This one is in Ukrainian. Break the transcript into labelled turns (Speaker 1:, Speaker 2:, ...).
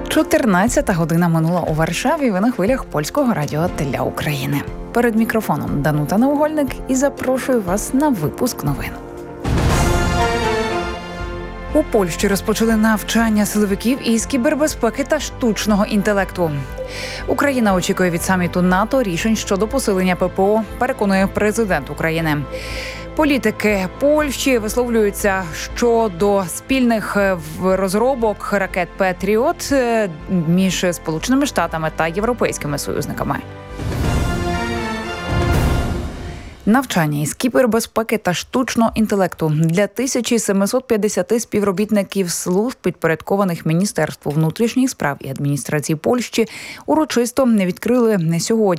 Speaker 1: 14 година минула у Варшаві. Ви на хвилях Польського радіо для України. Перед мікрофоном Данута Наугольник і запрошую вас на випуск новин. У Польщі розпочали навчання силовиків із кібербезпеки та штучного інтелекту. Україна очікує від саміту НАТО рішень щодо посилення ППО, переконує президент України. Політики Польщі висловлюються щодо спільних розробок ракет «Петріот» між Сполученими Штатами та європейськими союзниками. Навчання із кібербезпеки та штучного інтелекту для 1750 співробітників служб, підпорядкованих Міністерству внутрішніх справ і адміністрації Польщі, урочисто відкрили не сьогодні.